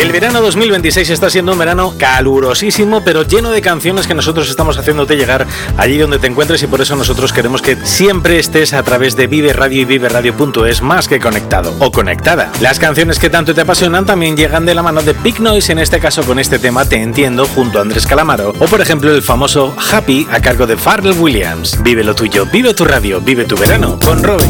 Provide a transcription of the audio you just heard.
El verano 2026 está siendo un verano calurosísimo, pero lleno de canciones que nosotros estamos haciéndote llegar allí donde te encuentres, y por eso nosotros queremos que siempre estés a través de Vive Radio y viveradio.es más que conectado o conectada. Las canciones que tanto te apasionan también llegan de la mano de Big Noise, en este caso con este tema Te Entiendo junto a Andrés Calamaro, o por ejemplo el famoso Happy a cargo de Pharrell Williams. Vive lo tuyo, vive tu radio, vive tu verano con Robin.